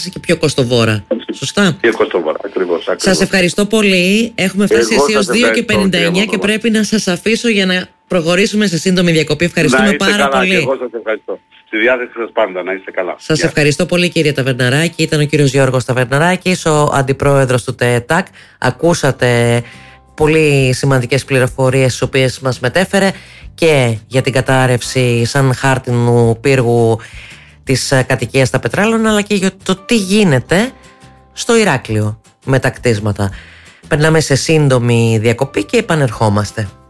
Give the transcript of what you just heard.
κατάσταση και πιο κοστοβόρα. Σωστά. Πιο κοστοβόρα, ακριβώς. Σας ευχαριστώ πολύ. Έχουμε φτάσει αισίως 2:59 και πρέπει να σας αφήσω για να προχωρήσουμε σε σύντομη διακοπή. Ευχαριστούμε πάρα πολύ. Και εγώ σας ευχαριστώ. Στη διάθεση σας πάντα, να είστε καλά. Σας ευχαριστώ πολύ, κύριε Ταβερναράκη. Ήταν ο κύριος Γιώργος Ταβερναράκης, ο αντιπρόεδρος του ΤΕΤΑΚ. Ακούσατε πολύ σημαντικές πληροφορίες τις οποίες μας μετέφερε και για την κατάρρευση σαν χάρτινου πύργου της κατοικίας στα Πετράλωνα, αλλά και για το τι γίνεται στο Ηράκλειο με τα κτίσματα. Περνάμε σε σύντομη διακοπή και επανερχόμαστε.